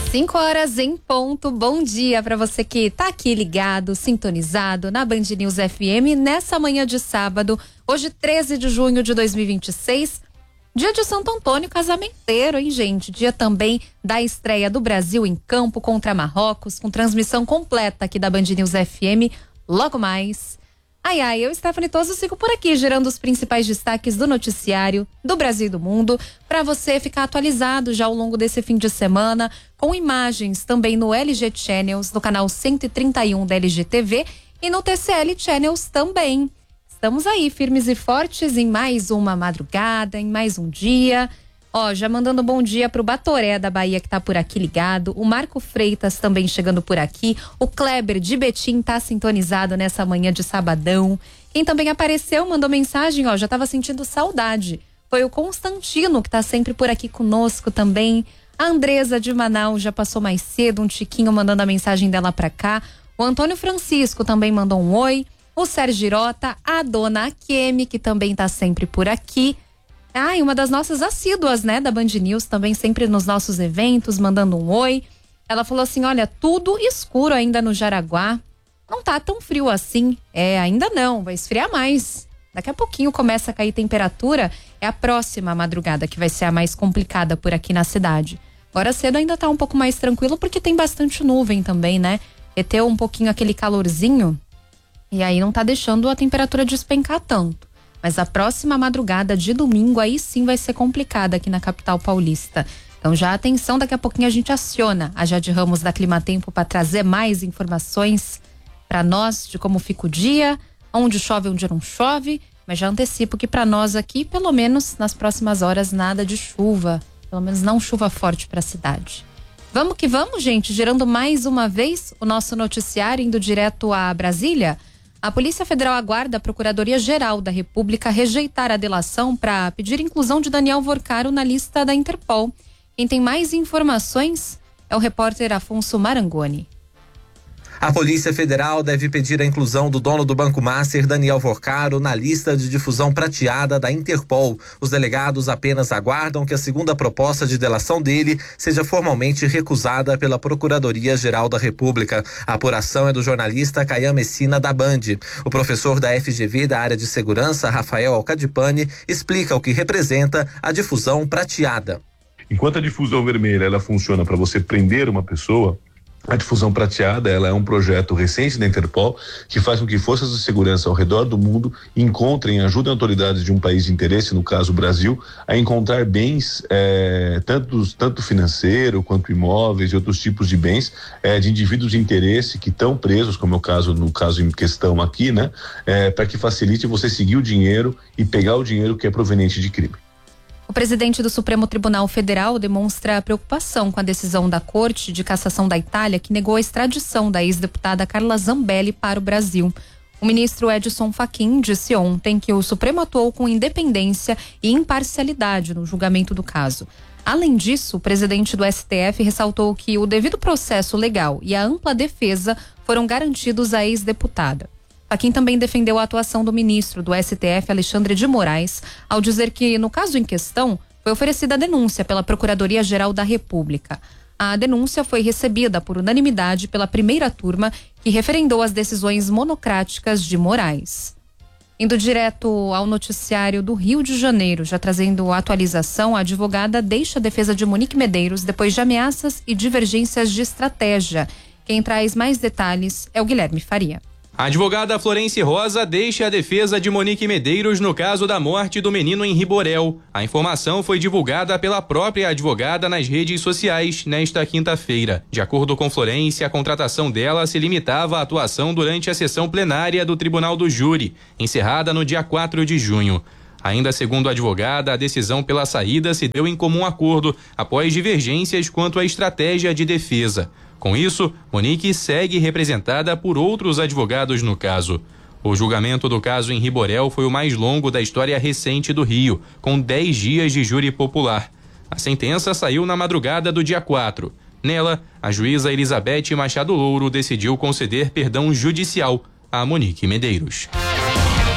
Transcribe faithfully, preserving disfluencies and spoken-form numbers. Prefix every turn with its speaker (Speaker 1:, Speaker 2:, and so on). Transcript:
Speaker 1: cinco horas em ponto. Bom dia para você que tá aqui ligado, sintonizado na Band News F M nessa manhã de sábado, hoje treze de junho de dois mil e vinte e seis, dia de Santo Antônio Casamenteiro, hein, gente? Dia também da estreia do Brasil em campo contra Marrocos, com transmissão completa aqui da Band News F M logo mais. Ai, ai, eu, Stephanie Toso, sigo por aqui, gerando os principais destaques do noticiário do Brasil e do mundo, para você ficar atualizado já ao longo desse fim de semana, com imagens também no L G Channels, no canal cento e trinta e um da L G T V e no T C L Channels também. Estamos aí, firmes e fortes, em mais uma madrugada, em mais um dia. Ó, já mandando bom dia pro Batoré da Bahia, que tá por aqui ligado. O Marco Freitas também chegando por aqui. O Kleber de Betim tá sintonizado nessa manhã de sabadão. Quem também apareceu, mandou mensagem, ó, já tava sentindo saudade. Foi o Constantino, que tá sempre por aqui conosco também. A Andresa de Manaus já passou mais cedo, um tiquinho mandando a mensagem dela pra cá. O Antônio Francisco também mandou um oi. O Sérgio Girota, a dona Akemi, que também tá sempre por aqui. Ah, e uma das nossas assíduas, né, da Band News, também sempre nos nossos eventos, mandando um oi. Ela falou assim, olha, tudo escuro ainda no Jaraguá. Não tá tão frio assim. É, ainda não, vai esfriar mais. Daqui a pouquinho começa a cair temperatura. É a próxima madrugada que vai ser a mais complicada por aqui na cidade. Agora cedo ainda tá um pouco mais tranquilo, porque tem bastante nuvem também, né? Reteu um pouquinho aquele calorzinho. E aí não tá deixando a temperatura despencar tanto. Mas a próxima madrugada de domingo aí sim vai ser complicada aqui na capital paulista. Então já atenção, daqui a pouquinho a gente aciona a Jade Ramos da Climatempo para trazer mais informações para nós de como fica o dia, onde chove, onde não chove. Mas já antecipo que para nós aqui, pelo menos nas próximas horas, nada de chuva. Pelo menos não chuva forte para a cidade. Vamos que vamos, gente, gerando mais uma vez o nosso noticiário, indo direto a Brasília. A Polícia Federal aguarda a Procuradoria-Geral da República rejeitar a delação para pedir inclusão de Daniel Vorcaro na lista da Interpol. Quem tem mais informações é o repórter Afonso Marangoni.
Speaker 2: A Polícia Federal deve pedir a inclusão do dono do Banco Master, Daniel Vorcaro, na lista de difusão prateada da Interpol. Os delegados apenas aguardam que a segunda proposta de delação dele seja formalmente recusada pela Procuradoria-Geral da República. A apuração é do jornalista Caian Messina, da Band. O professor da F G V da área de segurança, Rafael Alcadipani, explica o que representa a difusão prateada.
Speaker 3: Enquanto a difusão vermelha ela funciona para você prender uma pessoa, a difusão prateada, ela é um projeto recente da Interpol que faz com que forças de segurança ao redor do mundo encontrem, ajudem autoridades de um país de interesse, no caso o Brasil, a encontrar bens, é, tanto, tanto financeiro quanto imóveis e outros tipos de bens é, de indivíduos de interesse que estão presos, como é o caso, no caso em questão aqui, né? É, para que facilite você seguir o dinheiro e pegar o dinheiro que é proveniente de crime.
Speaker 1: O presidente do Supremo Tribunal Federal demonstra preocupação com a decisão da Corte de Cassação da Itália, que negou a extradição da ex-deputada Carla Zambelli para o Brasil. O ministro Edson Fachin disse ontem que o Supremo atuou com independência e imparcialidade no julgamento do caso. Além disso, o presidente do S T F ressaltou que o devido processo legal e a ampla defesa foram garantidos à ex-deputada. Fachin também defendeu a atuação do ministro do S T F, Alexandre de Moraes, ao dizer que, no caso em questão, foi oferecida a denúncia pela Procuradoria-Geral da República. A denúncia foi recebida por unanimidade pela primeira turma, que referendou as decisões monocráticas de Moraes. Indo direto ao noticiário do Rio de Janeiro, já trazendo atualização, a advogada deixa a defesa de Monique Medeiros depois de ameaças e divergências de estratégia. Quem traz mais detalhes é o Guilherme Faria.
Speaker 4: A advogada Florence Rosa deixa a defesa de Monique Medeiros no caso da morte do menino em Riborel. A informação foi divulgada pela própria advogada nas redes sociais nesta quinta-feira. De acordo com Florence, a contratação dela se limitava à atuação durante a sessão plenária do Tribunal do Júri, encerrada no dia quatro de junho. Ainda segundo a advogada, a decisão pela saída se deu em comum acordo após divergências quanto à estratégia de defesa. Com isso, Monique segue representada por outros advogados no caso. O julgamento do caso em Riborel foi o mais longo da história recente do Rio, com dez dias de júri popular. A sentença saiu na madrugada do dia quatro. Nela, a juíza Elizabeth Machado Louro decidiu conceder perdão judicial a Monique Medeiros.